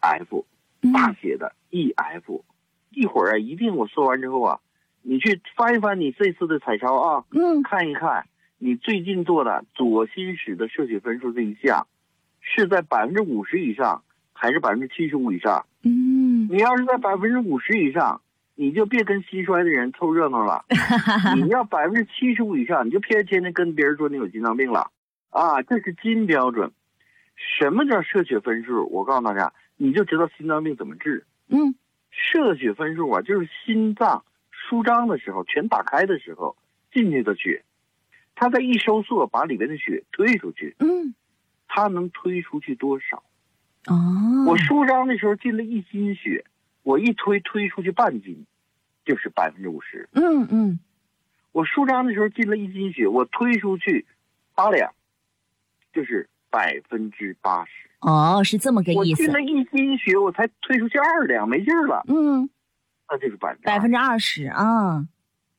F， 大写的 EF。一会儿啊，一定我说完之后啊，你去翻一翻你这次的彩超啊，看一看你最近做的左心室的射血分数这一项是在50%以上还是75%以上。你要是在50%以上，你就别跟心衰的人凑热闹了。你要75%以上，你就天天跟别人说你有心脏病了啊！这是金标准。什么叫射血分数？我告诉大家，你就知道心脏病怎么治。射血分数啊，就是心脏舒张的时候，全打开的时候进去的血，它在一收缩，把里面的血推出去。它能推出去多少？我舒张的时候进了1斤血，我一推出去半斤，就是50%。我舒张的时候进了1斤血，我推出去8两，就是80%。 是这么个意思。 我进了1斤血，我才推出去2两，没劲儿了。那就是 20%啊。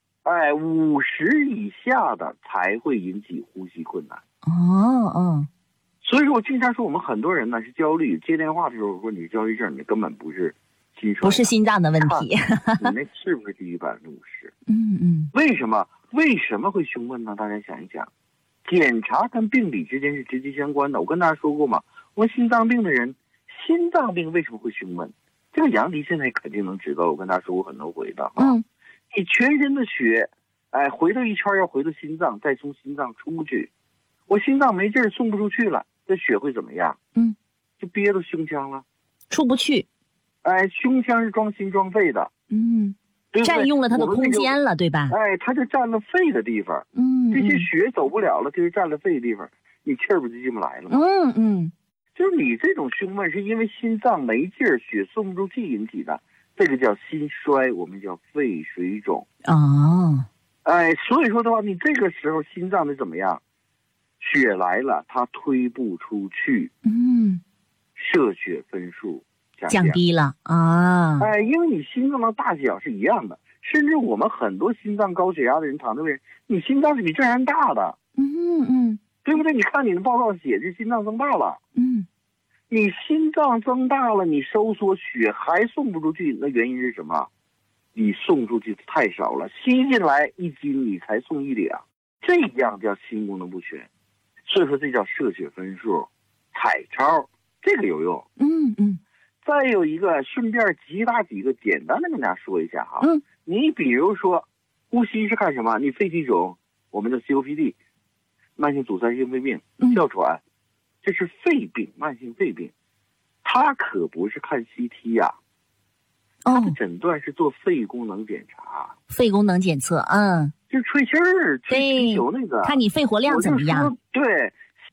50以下的才会引起呼吸困难。所以说我经常说，我们很多人呢是焦虑，接电话的时候说你是焦虑症，你根本不是心衰， 不是心脏的问题。 你那是不是低于50%？为什么会胸闷呢？大家想一想，检查跟病理之间是直接相关的。我跟大家说过嘛，我们心脏病的人，心脏病为什么会胸闷？这个杨迪现在肯定能知道，我跟大家说过很多回的。你全身的血，回到一圈要回到心脏，再从心脏出去，我心脏没劲儿送不出去了，这血会怎么样？就憋到胸腔了， 出不去。 胸腔是装心装肺的。对不对？ 占用了它的空间了，对吧？ 它就占了肺的地方。这些血走不了了，就是占了肺的地方，你气儿不就进不来了吗？就是你这种胸闷是因为心脏没劲儿，血送不出去引起的，这个叫心衰，我们叫肺水肿。所以说的话，你这个时候心脏得怎么样？血来了，它推不出去，射血分数降低了因为你心脏的大小是一样的，甚至我们很多心脏高血压的人、糖尿病人，你心脏是比正常人大的。对不对？你看你的报告写这心脏增大了。你心脏增大了，你收缩血还送不出去，那原因是什么？你送出去太少了，吸进来1斤，你才送1两，这样叫心功能不全。所以说这叫射血分数，彩超这个有用。再有一个，顺便几个简单的跟大家说一下哈。你比如说，呼吸是看什么？你肺气肿，我们的 COPD， 慢性阻塞性肺病，哮喘，这是肺病，慢性肺病，它可不是看 CT 呀。它的诊断是做肺功能检查， 肺功能检测， 就是吹气儿，吹气球那个， 看你肺活量怎么样。 对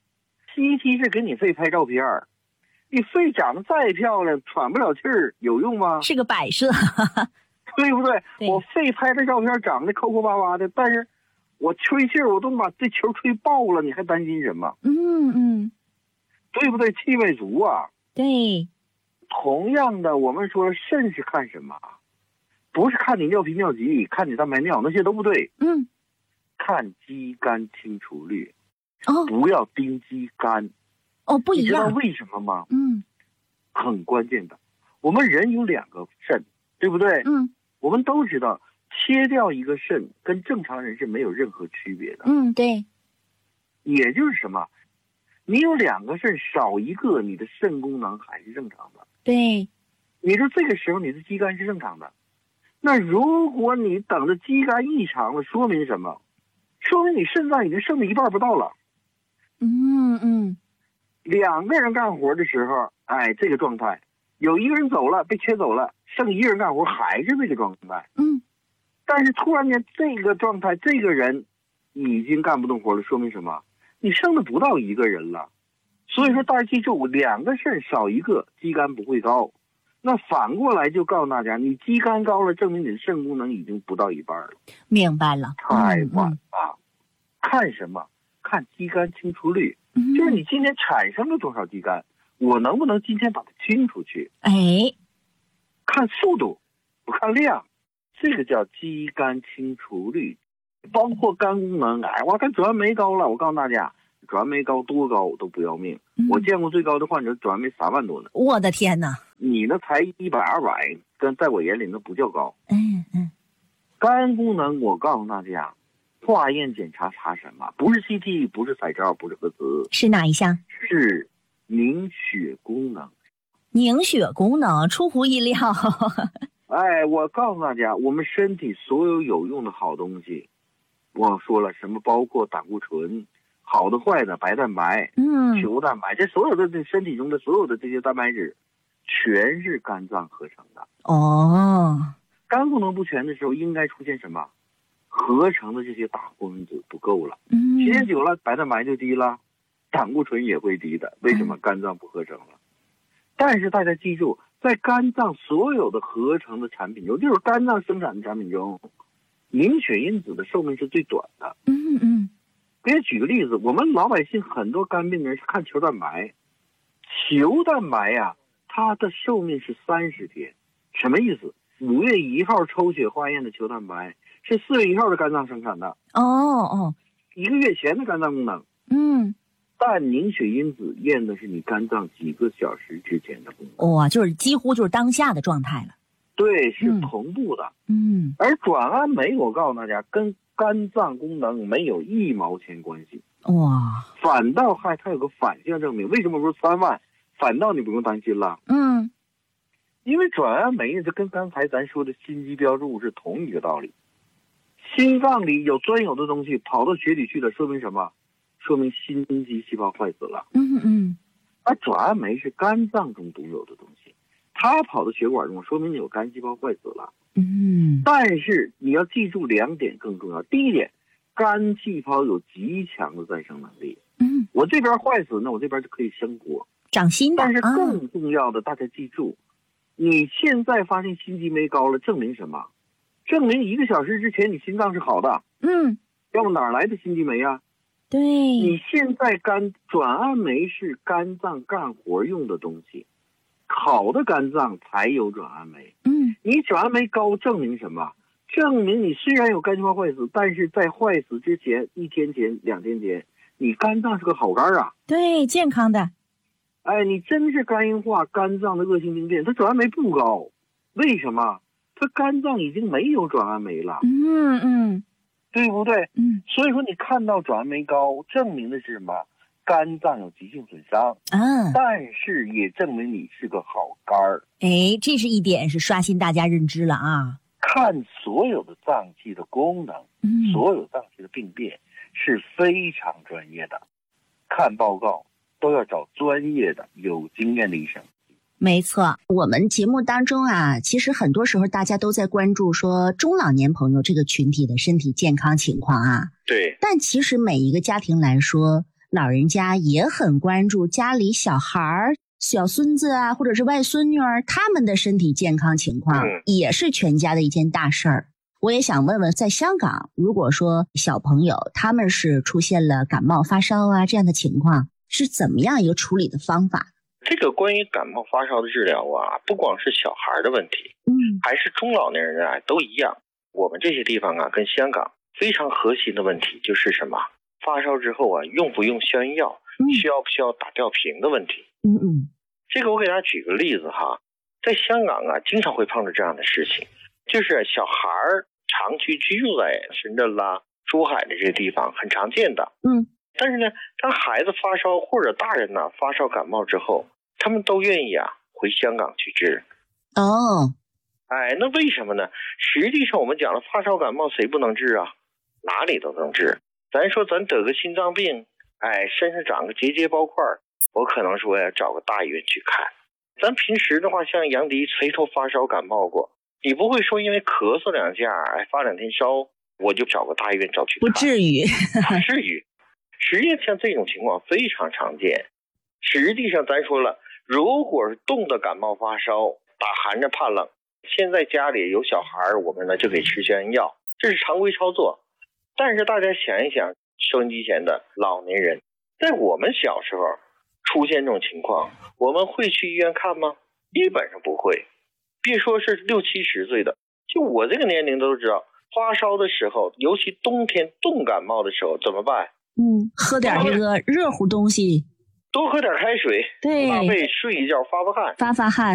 ，CT 是给你肺拍照片。你肺长得再漂亮，喘不了气儿，有用吗？ 是个摆设， 对不对？我肺拍的照片长得抠抠巴巴的，但是我吹气儿，我都把这球吹爆了，你还担心什么？对不对？气味足啊。 对。 同样的，我们说肾是看什么？不是看你尿频尿急，看你蛋白尿，那些都不对。看肌酐清除率。不要盯肌酐。 不一样。 你知道为什么吗？很关键的。我们人有2个肾，对不对？我们都知道，切掉一个肾跟正常人是没有任何区别的。 对。 也就是什么？你有2个肾，少一个，你的肾功能还是正常的。 对。 你说这个时候你的肌酐是正常的，那如果你等着肌酐异常了，说明什么？说明你肾脏已经剩了一半不到了。2个人干活的时候，这个状态，有1个人走了，被切走了，剩1个人干活还是这个状态。但是突然间这个状态，这个人已经干不动活了，说明什么？你剩的不到1个人了。所以说大家记住，2个肾少1个，肌酐不会高。那反过来就告诉大家，你肌酐高了，证明你的肾功能已经不到一半了。 明白了。 太晚了。看什么？看肌酐清除率。就是你今天产生了多少肌酐，我能不能今天把它清出去？看速度，不看量，这个叫肌酐清除率。包括肝功能，我看转氨酶高了，我告诉大家，转氨酶高多高都不要命。我见过最高的患者转氨酶3万多呢。 我的天哪！ 你你那才100、200，跟在我眼里那不叫高。 嗯。 肝功能，我告诉大家，化验检查查什么？不是 CT， 不是彩超，不是核磁， 是哪一项？ 是凝血功能。 凝血功能出乎意料。 哎，我告诉大家，我们身体所有有用的好东西，我说了什么，包括胆固醇、好的坏的白蛋白、球蛋白，这所有的身体中的所有的这些蛋白质，全是肝脏合成的。 哦， 肝功能不全的时候，应该出现什么？合成的这些大功能不够了，时间久了，白蛋白就低了，胆固醇也会低的。为什么？肝脏不合成了。但是大家记住，在肝脏所有的合成的产品中，就是肝脏生产的产品中，凝血因子的寿命是最短的。给你举个例子，我们老百姓很多肝病人是看球蛋白，球蛋白呀，它的寿命是30天，什么意思？5月1号抽血化验的球蛋白是4月1号的肝脏生产的。1个月前的肝脏功能。但凝血因子验的是你肝脏几个小时之前的功能。 哇，就是几乎就是当下的状态了。 对，是同步的。而转氨酶，我告诉大家，跟肝脏功能没有1毛钱关系。 哇， 反倒它有个反向证明。为什么说3万？反倒你不用担心了。因为转氨酶这跟刚才咱说的心肌标注是同一个道理。心脏里有专有的东西跑到血里去了，说明什么？说明心肌细胞坏死了。而转氨酶是肝脏中独有的东西，它跑到血管中，说明你有肝细胞坏死了。但是你要记住2点更重要。第一点，肝细胞有极强的再生能力。我这边坏死，那我这边就可以生活， 长新的。 但是更重要的，大家记住，你现在发现心肌酶高了，证明什么？证明1个小时之前你心脏是好的。要不哪来的心肌酶啊？ 对， 你现在转氨酶是肝脏干活用的东西，好的肝脏才有转氨酶。你转氨酶高证明什么？证明你虽然有肝细胞坏死，但是在坏死之前1天前、2天前，你肝脏是个好肝啊。 对，健康的。 哎，你真是肝硬化、肝脏的恶性病变，它转氨酶不高，为什么？它肝脏已经没有转氨酶了。对不对？所以说你看到转氨酶高，证明的是什么？肝脏有急性损伤。但是也证明你是个好肝儿。 哎，这是一点是刷新大家认知了啊。 看所有的脏器的功能，所有脏器的病变是非常专业的。看报告都要找专业的、有经验的医生。 没错，我们节目当中啊，其实很多时候大家都在关注说中老年朋友这个群体的身体健康情况啊。 对。 但其实每一个家庭来说，老人家也很关注家里小孩、小孙子啊，或者是外孙女儿，他们的身体健康情况，也是全家的一件大事儿。我也想问问，在香港，如果说小朋友他们是出现了感冒发烧啊这样的情况，是怎么样一个处理的方法？ 这个关于感冒发烧的治疗啊，不光是小孩的问题，还是中老年人啊都一样。我们这些地方啊，跟香港非常核心的问题就是什么？发烧之后啊，用不用消炎药，需要不需要打吊瓶的问题。这个我给大家举个例子哈，在香港啊，经常会碰到这样的事情，就是小孩长期居住在深圳啦、珠海的这些地方，很常见的。但是呢，当孩子发烧或者大人呢发烧感冒之后，他们都愿意啊回香港去治。那为什么呢？实际上我们讲了，发烧感冒谁不能治啊？哪里都能治。咱说咱得个心脏病，身上长个结包块，我可能说要找个大医院去看。咱平时的话，像杨迪谁都发烧感冒过，你不会说因为咳嗽2下，发2天烧，我就找个大医院找去看。 不至于。 不至于。实际上这种情况非常常见。实际上咱说了，如果是冻的感冒发烧，打寒战怕冷，现在家里有小孩，我们呢就给吃消炎药，这是常规操作。但是大家想一想，收音机前的老年人，在我们小时候出现这种情况，我们会去医院看吗？基本上不会。别说是60、70岁的，就我这个年龄都知道，发烧的时候，尤其冬天冻感冒的时候怎么办？ 喝点这个热乎东西， 多喝点开水， 对， 搭配睡一觉发汗。 发汗。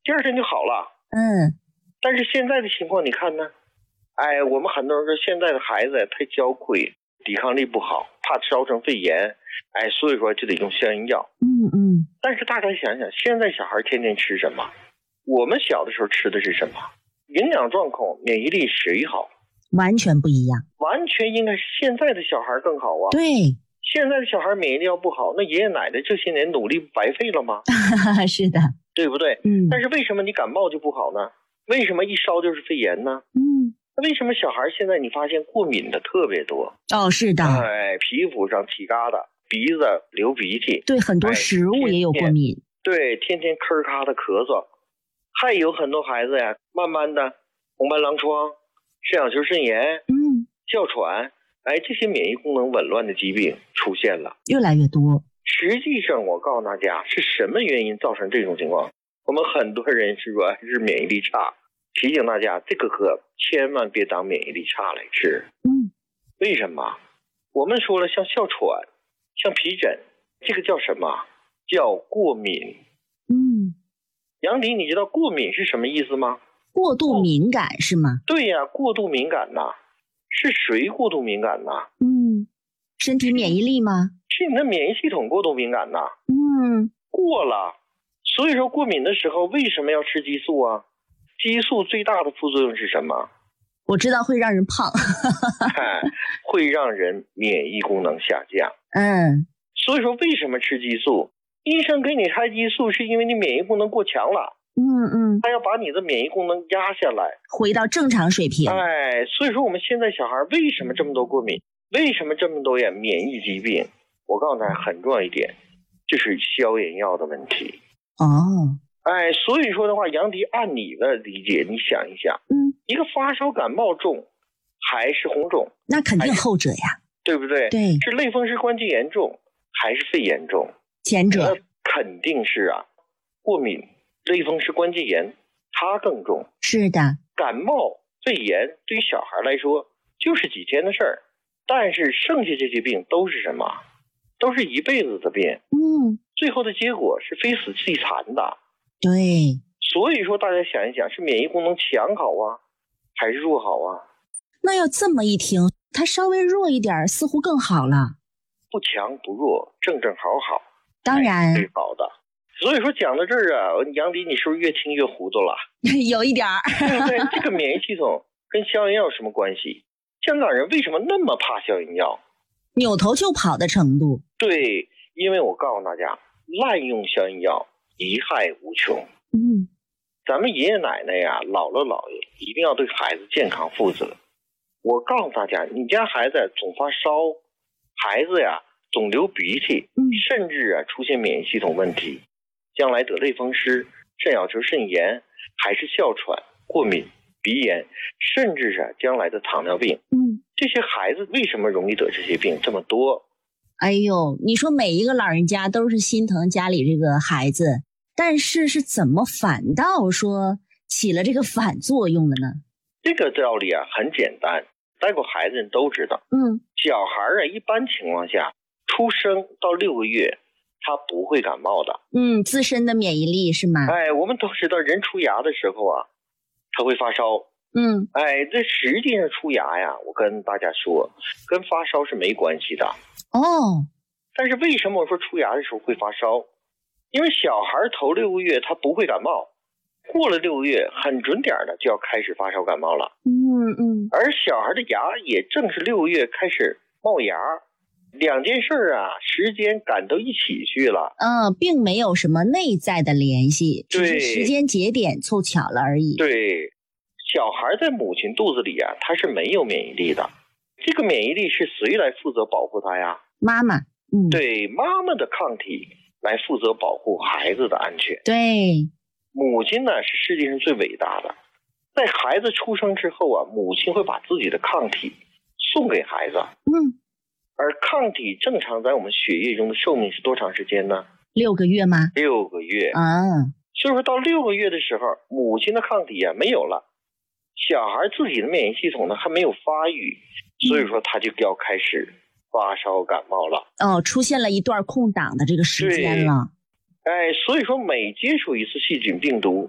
第二天就好了。但是现在的情况你看呢？我们很多人说现在的孩子太娇贵，抵抗力不好，怕烧成肺炎，所以说就得用消炎药。但是大家想想，现在小孩天天吃什么？我们小的时候吃的是什么？营养状况、免疫力谁好？ 完全不一样， 完全应该是现在的小孩更好啊。 对， 现在的小孩免疫力要不好，那爷爷奶奶这些年努力白费了吗？ 是的， 对不对？但是为什么你感冒就不好呢？为什么一烧就是肺炎呢？那为什么小孩现在你发现过敏的特别多？ 是的， 皮肤上起疙瘩，鼻子流鼻涕， 对，很多食物也有过敏， 对，天天咳咔的咳嗽，还有很多孩子呀，慢慢的红斑狼疮、肾小球肾炎，哮喘，这些免疫功能紊乱的疾病出现了， 越来越多。 实际上我告诉大家是什么原因造成这种情况，我们很多人是说是免疫力差，提醒大家这个可千万别当免疫力差来吃。为什么？我们说了，像哮喘、像皮疹，这个叫什么？叫过敏。杨迪，你知道过敏是什么意思吗？ 过度敏感是吗？ 对呀，过度敏感呐。是谁过度敏感呐？ 身体免疫力吗？ 是你的免疫系统过度敏感呐。过了。所以说过敏的时候为什么要吃激素啊？激素最大的副作用是什么？ 我知道会让人胖。 会让人免疫功能下降。所以说为什么吃激素？医生给你开激素是因为你免疫功能过强了。他要把你的免疫功能压下来， 回到正常水平。 所以说我们现在小孩为什么这么多过敏？为什么这么多免疫疾病？我告诉大家很重要一点，就是消炎药的问题。所以说的话，杨迪按你的理解，你想一想，一个发烧感冒重还是红肿？ 那肯定后者呀， 对不对？ 对， 是类风湿关节炎重还是肺炎重？ 前者。 肯定是过敏、类风湿关节炎它更重。 是的， 感冒、肺炎对于小孩来说就是几天的事儿，但是剩下这些病都是什么？都是一辈子的病。最后的结果是非死即残的。 对， 所以说大家想一想，是免疫功能强好啊，还是弱好啊？ 那要这么一听，它稍微弱一点似乎更好了。 不强不弱，正正好好， 当然最好的。所以说讲到这儿杨迪，你是不是越听越糊涂了？ 有一点儿。 对不对？这个免疫系统跟消炎药有什么关系？香港人为什么那么怕消炎药？ 扭头就跑的程度。 对，因为我告诉大家，滥用消炎药贻害无穷。咱们爷爷奶奶呀，姥姥姥爷一定要对孩子健康负责。我告诉大家，你家孩子总发烧，孩子呀总流鼻涕，甚至出现免疫系统问题，将来得类风湿、肾小球肾炎，还是哮喘、过敏、鼻炎，甚至是将来的糖尿病。这些孩子为什么容易得这些病这么多？ 哎呦，你说每一个老人家都是心疼家里这个孩子，但是是怎么反倒说起了这个反作用了呢？ 这个道理很简单，带过孩子人都知道。小孩一般情况下出生到6个月他不会感冒的。 自身的免疫力是吗？ 我们都知道人出牙的时候他会发烧。这实际上出牙我跟大家说跟发烧是没关系的。但是为什么我说出牙的时候会发烧？因为小孩头6个月他不会感冒，过了6个月很准点的就要开始发烧感冒了。而小孩的牙也正是6个月开始冒芽，两件事时间赶到一起去了。 并没有什么内在的联系，只是时间节点凑巧了而已。 对，小孩在母亲肚子里他是没有免疫力的。这个免疫力是谁来负责保护他呀？ 妈妈。 对，妈妈的抗体来负责保护孩子的安全。 对， 母亲是世界上最伟大的。在孩子出生之后母亲会把自己的抗体送给孩子。而抗体正常在我们血液中的寿命是多长时间呢？6个月吗？6个月。所以说到6个月的时候，母亲的抗体没有了，小孩自己的免疫系统还没有发育，所以说他就要开始发烧感冒了。 出现了一段空档的这个时间了。 所以说每接触一次细菌病毒，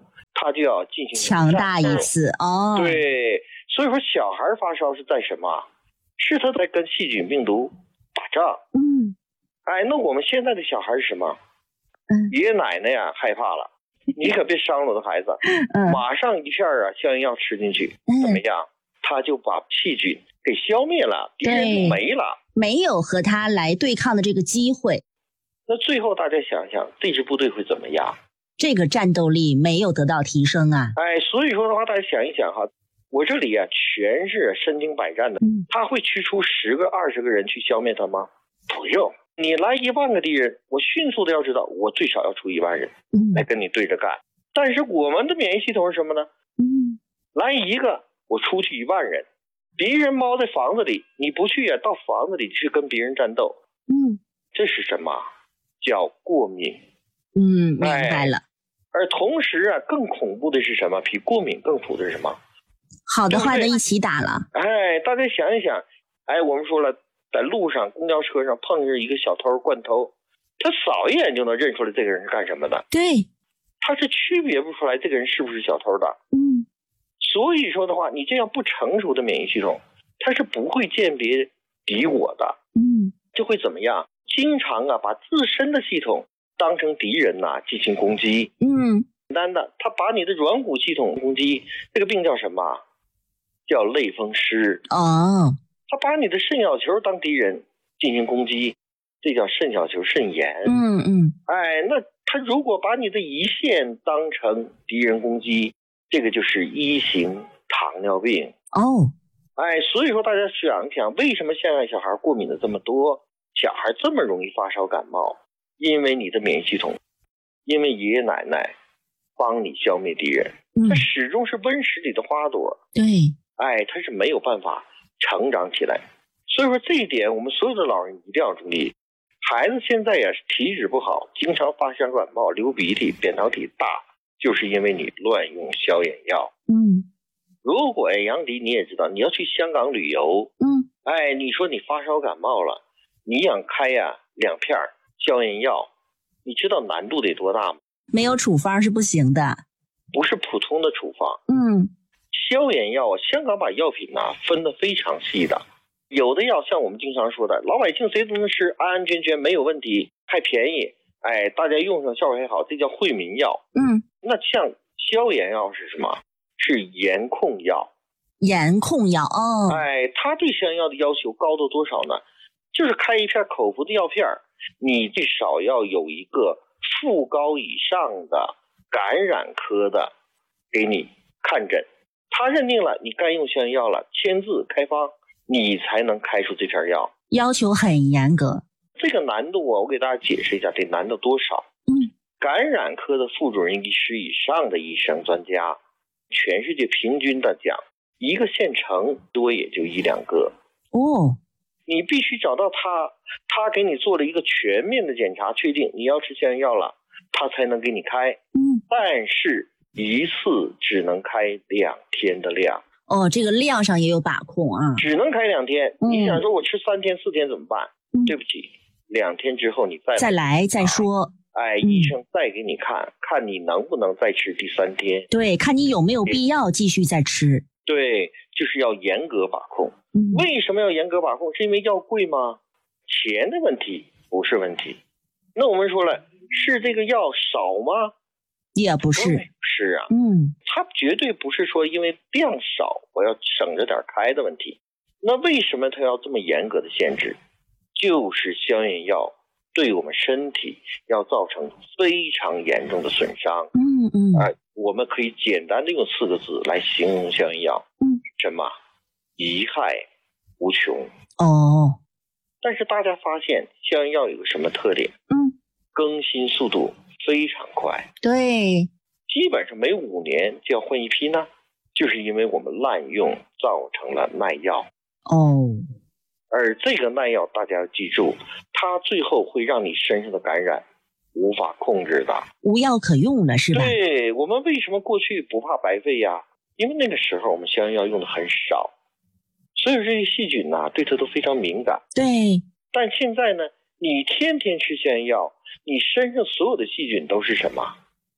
他就要进行强大一次哦。 对，所以说小孩发烧是在什么？是他在跟细菌病毒打仗。那我们现在的小孩是什么？爷爷奶奶呀害怕了，你可别伤了我的孩子，马上一片消炎药吃进去，怎么样？他就把细菌给消灭了，敌人就没了， 没有和他来对抗的这个机会。 那最后大家想想，这支部队会怎么样？ 这个战斗力没有得到提升啊！ 所以说的话，大家想一想哈，我这里全是身经百战的，他会驱出10个、20个人去消灭他吗？不用，你来1万个敌人，我迅速的要知道，我最少要出1万人来跟你对着干。但是我们的免疫系统是什么呢？来1个，我出去1万人，敌人猫在房子里，你不去到房子里去跟别人战斗，这是什么？叫过敏。 明白了。 而同时更恐怖的是什么？比过敏更苦的是什么？ 好的坏的一起打了。 大家想一想，我们说了，在路上公交车上碰见一个小偷惯偷，他扫一眼就能认出来这个人是干什么的。 对， 他是区别不出来这个人是不是小偷的。所以说的话，你这样不成熟的免疫系统，它是不会鉴别敌我的。就会怎么样？经常把自身的系统当成敌人进行攻击。简单的，他把你的软骨系统攻击，这个病叫什么？叫类风湿。他把你的肾小球当敌人进行攻击，这叫肾小球肾炎。那他如果把你的胰腺当成敌人攻击，这个就是1型糖尿病。所以说大家想一想，为什么现在小孩过敏的这么多，小孩这么容易发烧感冒？因为你的免疫系统，因为爷爷奶奶帮你消灭敌人，它始终是温室里的花朵。 对， 它是没有办法成长起来。所以说这一点我们所有的老人一定要注意。孩子现在体质不好，经常发烧感冒、流鼻涕、扁桃体大，就是因为你乱用消炎药。如果杨迪你也知道，你要去香港旅游，你说你发烧感冒了，你想开2片消炎药，你知道难度得多大吗？ 没有处方是不行的， 不是普通的处方。消炎药香港把药品分得非常细的，有的药像我们经常说的，老百姓谁都能吃，安安全全没有问题，还便宜，大家用上效果还好，这叫惠民药。那像消炎药是什么？是严控药。 严控药它对消炎药的要求高到多少呢？就是开一片口服的药片，你最少要有一个副高以上的感染科的给你看诊，他认定了你该用消炎药了，签字开方，你才能开出这片药， 要求很严格。 这个难度我给大家解释一下，得难到多少。感染科的副主任医师以上的医生专家，全世界平均的讲，一个县城多也就1、2个。你必须找到他给你做了一个全面的检查，确定你要吃消炎药了，他才能给你开。但是一次只能开2天的量。 这个量上也有把控啊， 只能开2天。你想说我吃3天4天怎么办？对不起，2天之后你再来再说。 医生再给你看你能不能再吃第3天。 对，看你有没有必要继续再吃。 对，就是要严格把控。为什么要严格把控？是因为药贵吗？钱的问题不是问题。那我们说了，是这个药少吗？ 也不是。 是它绝对不是说因为量少我要省着点开的问题。那为什么它要这么严格的限制？就是消炎药对我们身体要造成非常严重的损伤。我们可以简单的用4个字来形容消炎药。什么？贻害无穷。但是大家发现消炎药有个什么特点？更新速度非常快。 对， 基本上每5年就要换一批呢，就是因为我们滥用造成了耐药。而这个耐药大家要记住，它最后会让你身上的感染无法控制的， 无药可用了，是吧？ 对，我们为什么过去不怕白费呀？因为那个时候我们消炎药用的很少，所以这些细菌对它都非常敏感。 对， 但现在呢，你天天吃消炎药，你身上所有的细菌都是什么？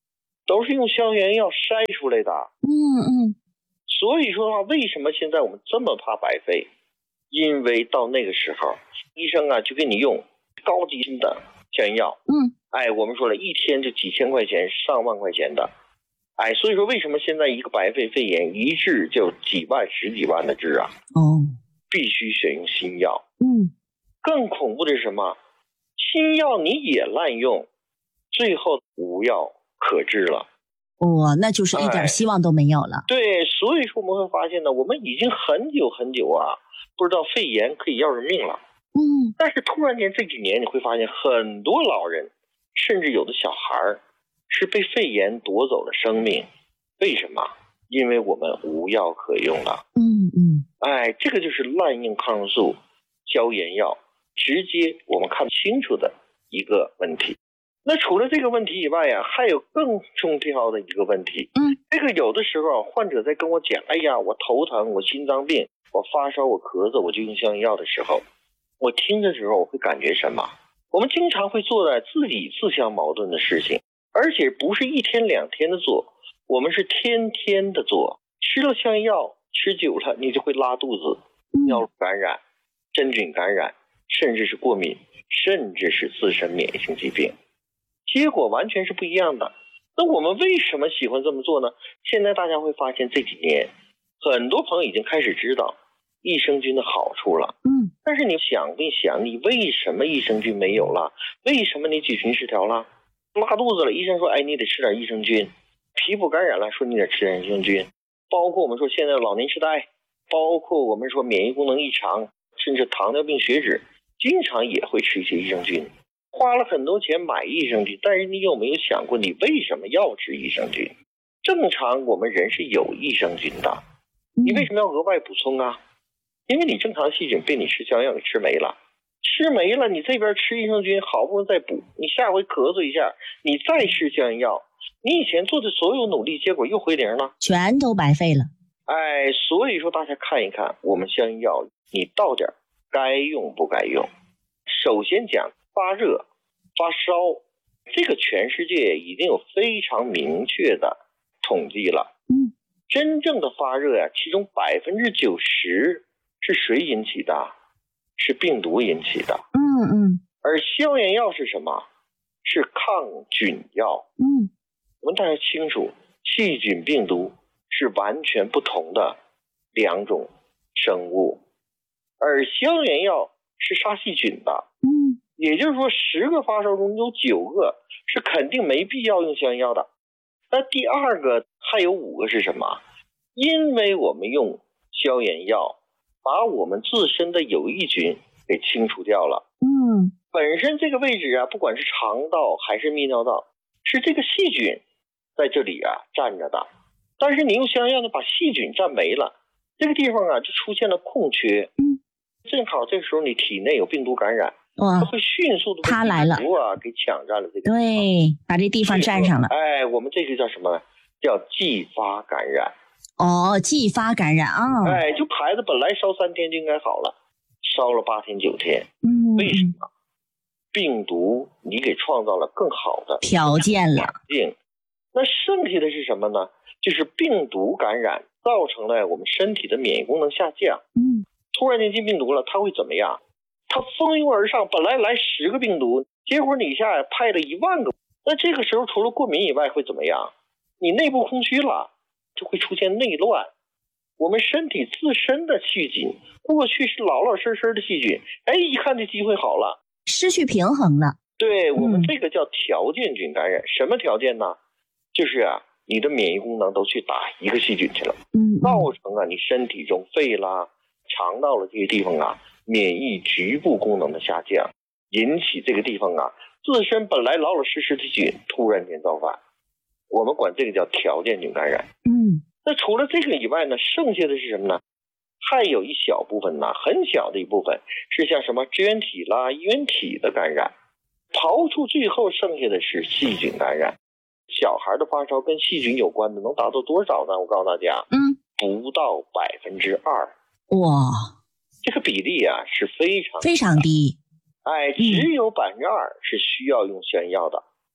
都是用消炎药筛出来的。所以说为什么现在我们这么怕白费？因为到那个时候，医生就给你用高级的消炎药。我们说了，一天就几千块钱、上万块钱的。所以说为什么现在一个白肺肺炎一治就几万、十几万的治啊？必须选用新药。更恐怖的是什么？新药你也滥用，最后无药可治了。 那就是一点希望都没有了。 对，所以说我们会发现呢，我们已经很久不知道肺炎可以要人命了。但是突然间这几年你会发现很多老人，甚至有的小孩是被肺炎夺走了生命。为什么？因为我们无药可用了。这个就是滥用抗生素、消炎药，直接我们看不清楚的一个问题。那除了这个问题以外还有更重要的一个问题。这个有的时候患者在跟我讲，我头疼，我心脏病，我发烧，我咳嗽，我就用消炎药的时候，我听的时候我会感觉什么？我们经常会做的自己自相矛盾的事情，而且不是一天两天的做，我们是天天的做。吃了消炎药，吃久了你就会拉肚子，尿路感染、真菌感染，甚至是过敏，甚至是自身免疫性疾病，结果完全是不一样的。那我们为什么喜欢这么做呢？现在大家会发现这几年很多朋友已经开始知道益生菌的好处了。但是你想一想，你为什么益生菌没有了？为什么你菌群失调了？拉肚子了，医生说你得吃点益生菌。皮肤感染了，说你得吃点益生菌。包括我们说现在老年痴呆，包括我们说免疫功能异常，甚至糖尿病血脂，经常也会吃一些益生菌。花了很多钱买益生菌，但是你有没有想过你为什么要吃益生菌？正常我们人是有益生菌的，你为什么要额外补充啊？因为你正常细菌被你吃消炎药给吃没了，你这边吃益生菌好不容易再补，你下回咳嗽一下，你再吃消炎药，你以前做的所有努力结果又回零了， 全都白费了。 所以说大家看一看我们消炎药，你到点该用不该用。首先讲发热、发烧，这个全世界已经有非常明确的统计了。真正的发热其中90%是谁引起的？是病毒引起的。而消炎药是什么？是抗菌药。我们大家清楚，细菌、病毒是完全不同的两种生物，而消炎药是杀细菌的。也就是说10个发烧中有9个是肯定没必要用消炎药的。那第二个还有5个是什么？因为我们用消炎药把我们自身的有益菌给清除掉了。本身这个位置不管是肠道还是泌尿道，是这个细菌在这里站着的。但是你用消炎药呢，把细菌占没了，这个地方就出现了空缺。正好这个时候你体内有病毒感染，它会迅速的它来了给抢占了这个地方。 对，把这地方占上了。 我们这个叫什么呢？叫继发感染。 继发感染就孩子本来烧3天就应该好了，烧了8天9天。为什么？病毒你给创造了更好的条件了。 那剩下的是什么呢？就是病毒感染造成了我们身体的免疫功能下降。突然间进病毒了，它会怎么样？它蜂拥而上，本来来10个病毒，结果你一下派了1万个。那这个时候除了过敏以外会怎么样？你内部空虚了，就会出现内乱。我们身体自身的细菌，过去是老老实实的细菌，一看这机会好了， 失去平衡了。 对，我们这个叫条件菌感染。什么条件呢？就是你的免疫功能都去打一个细菌去了，造成你身体中肺啦、肠道了这些地方免疫局部功能的下降，引起这个地方自身本来老老实实的细菌突然间造反。我们管这个叫条件菌感染。那除了这个以外呢，剩下的是什么呢？还有一小部分很小的一部分是像什么支原体啦、衣原体的感染，刨出最后剩下的是细菌感染。小孩的发烧跟细菌有关的能达到多少呢？我告诉大家，不到2%。 哇， 这个比例是非常低。 只有2%是需要用消炎药的。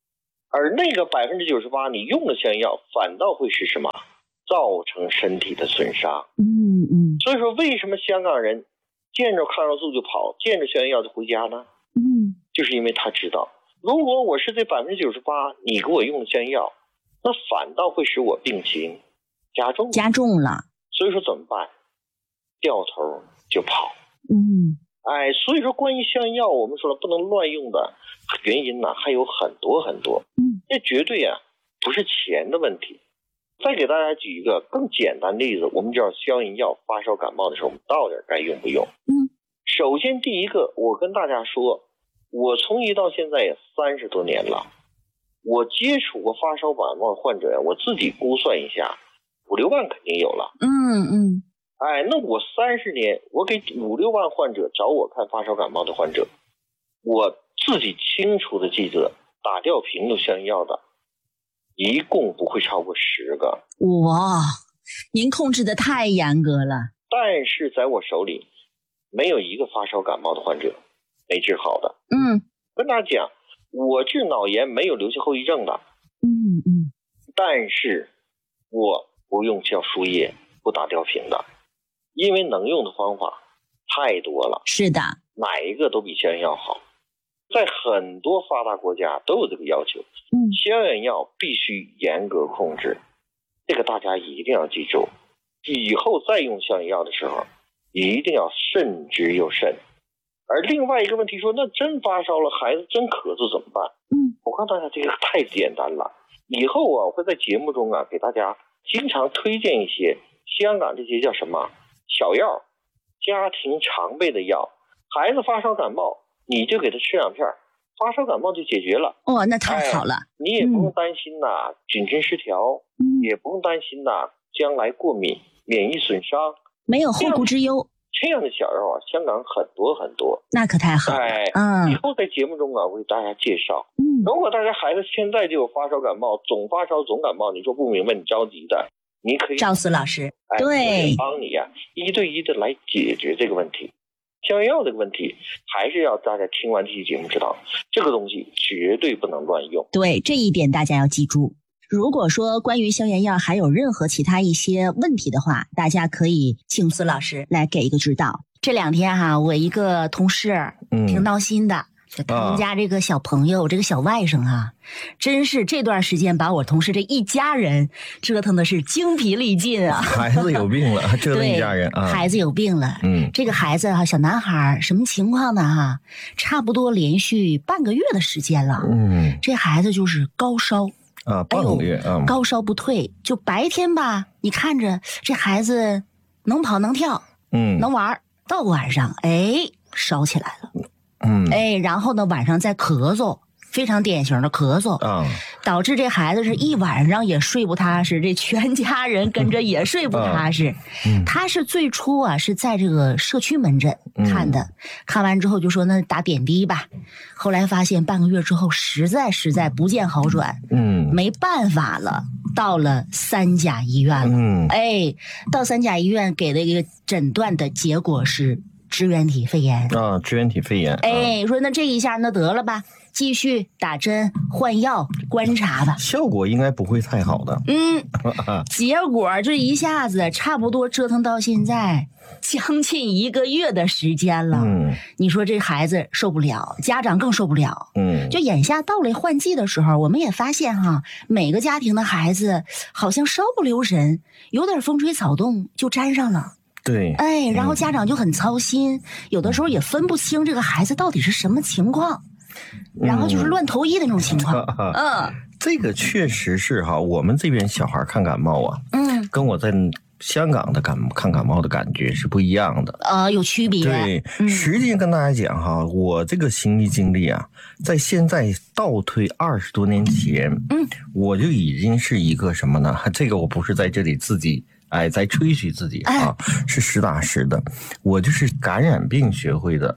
而那个98%你用的消炎药反倒会是什么？造成身体的损伤。所以说为什么香港人见着抗生素就跑，见着消炎药就回家呢？就是因为他知道，如果我是这98%你给我用的消炎药，那反倒会使我病情加重了。所以说怎么办？掉头就跑。所以说关于消炎药，我们说了不能乱用的原因呢，还有很多很多。这绝对不是钱的问题。再给大家举一个更简单的例子，我们知道消炎药发烧感冒的时候，我们到底该用不用？首先第一个，我跟大家说，我从医到现在也30多年了，我接触过发烧感冒患者我自己估算一下，5、6万肯定有了。那我30年，我给5、6万患者找我看发烧感冒的患者，我自己清楚的记得打吊瓶的消炎药的一共不会超过10个。 哇，您控制的太严格了。 但是在我手里没有一个发烧感冒的患者没治好的。跟大家讲，我治脑炎没有留下后遗症的。但是我不用叫输液，不打吊瓶的，因为能用的方法太多了。 是的， 哪一个都比消炎药好。在很多发达国家都有这个要求，消炎药必须严格控制，这个大家一定要记住。以后再用消炎药的时候，一定要慎之又慎。而另外一个问题说，那真发烧了，孩子真咳嗽怎么办？我告诉大家，这个太简单了。以后我会在节目中给大家经常推荐一些香港这些叫什么小药，家庭常备的药。孩子发烧感冒，你就给他吃2片，发烧感冒就解决了。 那太好了。 你也不用担心菌群失调，也不用担心将来过敏、免疫损伤， 没有后顾之忧。 这样的小药香港很多很多。 那可太好了。 以后在节目中我为大家介绍。如果大家孩子现在就有发烧感冒，总发烧总感冒，你说不明白，你着急的，你可以赵思老师对帮你一对一的来解决这个问题。消炎药这个问题，还是要大家听完这期节目知道，这个东西绝对不能乱用。 对，这一点大家要记住。如果说关于消炎药还有任何其他一些问题的话，大家可以请司老师来给一个指导。这2天我一个同事挺闹心的，他们家这个小朋友，这个小外甥真是这段时间把我同事这一家人折腾的是精疲力尽啊。 孩子有病了，折腾一家人孩子有病了。这个孩子小男孩什么情况呢差不多连续半个月的时间了。这孩子就是高烧半个月高烧不退，就白天吧，你看着这孩子能跑能跳，能玩，到晚上烧起来了。然后呢晚上再咳嗽，非常典型的咳嗽导致这孩子是一晚上也睡不踏实，这全家人跟着也睡不踏实。他是最初是在这个社区门诊看的，看完之后就说那打点滴吧，后来发现半个月之后实在不见好转，没办法了，到了3甲医院了。到3甲医院给的一个诊断的结果是支原体肺炎支原体肺炎。 说那这一下那得了吧，继续打针换药观察吧， 效果应该不会太好的。 结果这一下子差不多折腾到现在将近1个月的时间了。你说这孩子受不了，家长更受不了。就眼下到了换季的时候，我们也发现每个家庭的孩子好像稍不留神，有点风吹草动就沾上了。 对， 然后家长就很操心，有的时候也分不清这个孩子到底是什么情况，然后就是乱投医的那种情况。 这个确实是我们这边小孩看感冒跟我在香港的看感冒的感觉是不一样的。 有区别。 对，实际跟大家讲我这个行医经历在现在倒退20多年前，我就已经是一个什么呢？这个我不是在这里自己在吹嘘自己是实打实的，我就是感染病学会的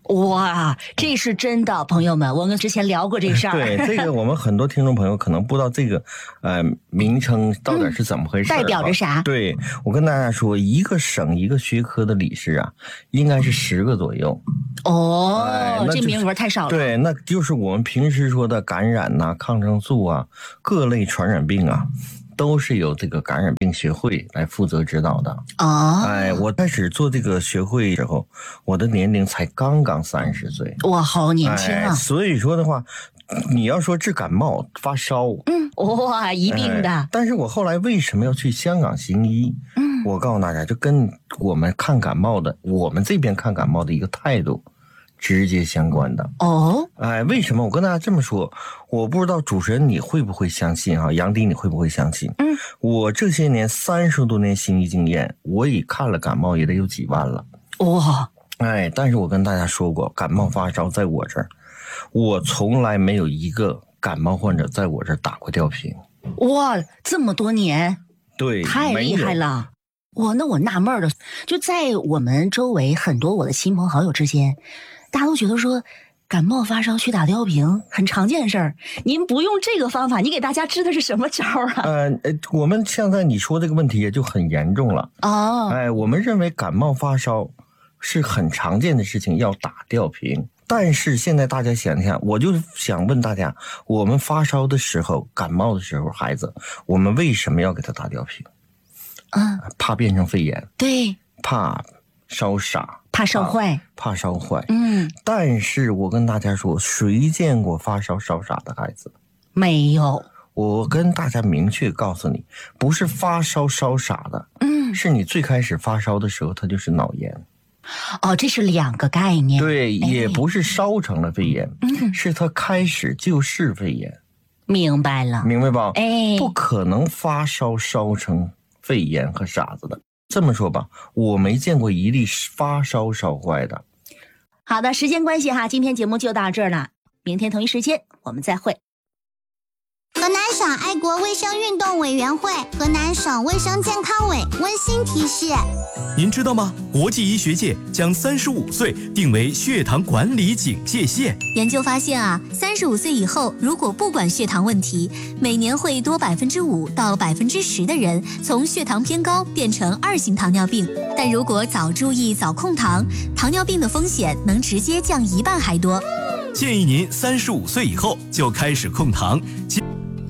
哇，这是真的，朋友们，我们之前聊过这事儿。 对，这个我们很多听众朋友可能不知道这个名称到底是怎么回事， 代表着啥？ 对，我跟大家说，一个省一个学科的理事啊，应该是10个左右。 这名额太少了。 对，那就是我们平时说的感染呐、抗生素啊、各类传染病啊。都是由这个感染病学会来负责指导的。我开始做这个学会时候，我的年龄才刚刚30岁。 哇，好年轻啊！ 所以说的话，你要说治感冒发烧， 哇，一定的。 但是我后来为什么要去香港行医？我告诉大家，就跟我们看感冒的，我们这边看感冒的一个态度直接相关的。为什么我跟大家这么说？我不知道主持人你会不会相信哈，杨迪你会不会相信？我这些年30多年行医经验，我已看了感冒也得有几万了。 哇！ 但是我跟大家说过，感冒发烧在我这儿，我从来没有一个感冒患者在我这儿打过吊瓶。 哇，这么多年， 对， 太厉害了。哇，那我纳闷了，就在我们周围很多我的亲朋好友之间，大家都觉得说感冒发烧去打吊瓶很常见的事儿，您不用这个方法，你给大家支的是什么招啊？ 我们现在你说这个问题也就很严重了。我们认为感冒发烧是很常见的事情，要打吊瓶。但是现在大家想想，我就想问大家，我们发烧的时候、感冒的时候，孩子，我们为什么要给他打吊瓶？怕变成肺炎。对，怕烧傻， 怕烧坏， 怕烧坏。但是我跟大家说，谁见过发烧烧傻的孩子？ 没有。 我跟大家明确告诉你，不是发烧烧傻的，是你最开始发烧的时候，它就是脑炎。 这是2个概念。 对，也不是烧成了肺炎，是它开始就是肺炎。 明白了， 明白吧？不可能发烧烧成肺炎和傻子的。这么说吧，我没见过一例发烧烧坏的。 好的，时间关系哈，今天节目就到这儿了，明天同一时间我们再会。 河南省爱国卫生运动委员会、河南省卫生健康委温馨提示： 您知道吗？国际医学界将35岁定为血糖管理警戒线。 研究发现啊，35岁以后，如果不管血糖问题，每年会多5%到10%的人从血糖偏高变成2型糖尿病。但如果早注意、早控糖，糖尿病的风险能直接降1半还多。 建议您35岁以后就开始控糖。